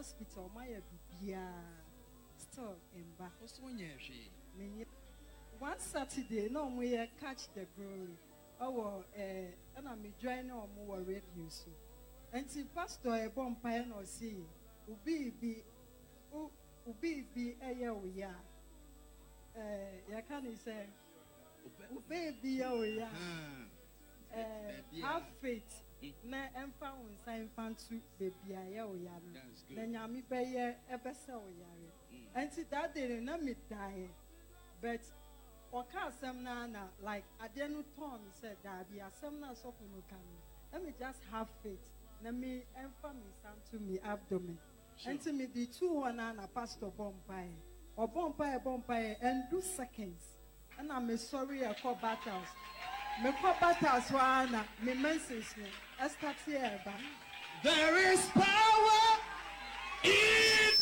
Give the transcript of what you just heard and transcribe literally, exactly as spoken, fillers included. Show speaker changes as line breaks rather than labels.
hospital, my bibia still in back. One Saturday, no we catch the glory. Oh, eh, and I'm joining on more radio so. And see, Pastor a bomb pine or see, ubi be, ubi be a year we are. Eh, ya can say, ubi be a we are. Eh, have faith. Na emfa unsa emfa ntu bebia ye oyare na nyame beye ebese oyare enti that day na me die but oka asem na na like ade no turn said that be asem na so no kan let me just have faith na me emfa me to me abdomen enti me the two one na pastor bompai or bompai bompai and do seconds and I'm sorry I call battles. Me call battles one me message me. I start here.
There is power